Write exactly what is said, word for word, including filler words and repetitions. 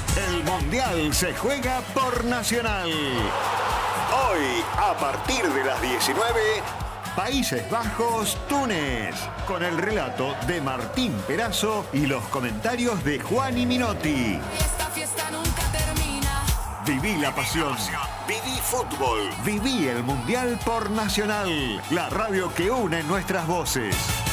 El Mundial se juega por Nacional. Hoy, a partir de las diecinueve, Países Bajos, Túnez, con el relato de Martín Perazo y los comentarios de Juani Minotti. Esta fiesta nunca termina. Viví la pasión, viví fútbol, viví el Mundial por Nacional, la radio que une nuestras voces.